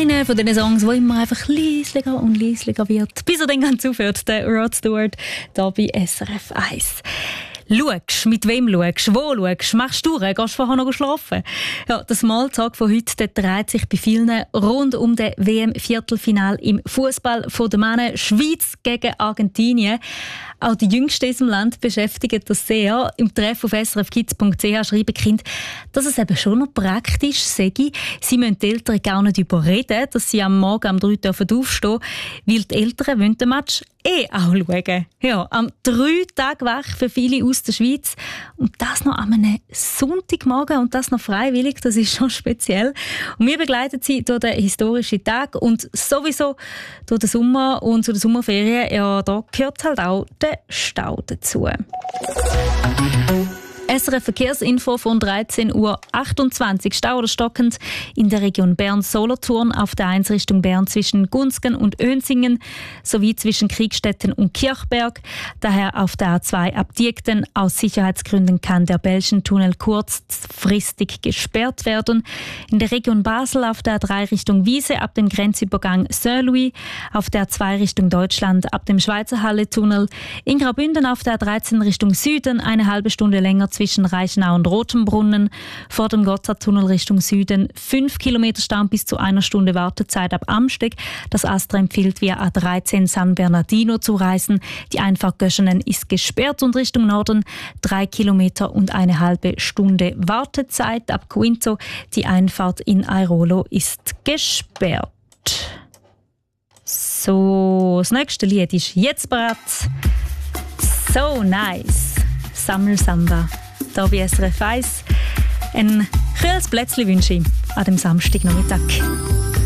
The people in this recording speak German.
einer von diesen Songs, der immer einfach leislicher und leislicher wird, bis er dann ganz aufhört, der Rod Stewart, hier bei SRF 1. Schaust, mit wem schaust, wo schaust, machst du gehst du vorher noch schlafen? Ja, der Smalltalk von heute, der dreht sich bei vielen rund um den WM-Viertelfinal im Fußball der Männer, Schweiz gegen Argentinien. Auch die Jüngsten in diesem Land beschäftigen das sehr. Im Treff auf srfkids.ch schreiben Kinder, dass es eben schon noch praktisch sei. Sie müssen die Eltern gar nicht überreden, dass sie am Morgen um 3 Uhr aufstehen, weil die Eltern wollen den Match auch schauen. Ja, am 3 Tagen wach für viele aus der Schweiz. Und das noch an einem Sonntagmorgen und das noch freiwillig, das ist schon speziell. Und wir begleiten sie durch den historischen Tag und sowieso durch den Sommer und zu den Sommerferien. Ja, da gehört halt auch der Stau dazu. SRF Verkehrsinfo von 13.28 Uhr. Stau oder stockend in der Region Bern-Solothurn auf der 1 Richtung Bern zwischen Gunzgen und Önsingen sowie zwischen Kriegstetten und Kirchberg. Daher auf der A2 ab Diekten. Aus Sicherheitsgründen kann der Belschentunnel kurzfristig gesperrt werden. In der Region Basel auf der A3 Richtung Wiese ab dem Grenzübergang Saint-Louis. Auf der A2 Richtung Deutschland ab dem Schweizer Halle-Tunnel. In Graubünden auf der A13 Richtung Süden eine halbe Stunde länger zwischen Reichenau und Rotenbrunnen, vor dem Gotthardtunnel Richtung Süden 5 Kilometer Stau bis zu 1 Stunde Wartezeit ab Amsteg. Das ASTRA empfiehlt via A13 San Bernardino zu reisen. Die Einfahrt Göschenen ist gesperrt und Richtung Norden 3 Kilometer und eine halbe Stunde Wartezeit ab Coinzo. Die Einfahrt in Airolo ist gesperrt. So, das nächste Lied ist jetzt bereit. So nice. Summer Samba. Hier bei SRF 1. Ein kühles Plätzchen wünsche ich an dem Samstagnachmittag.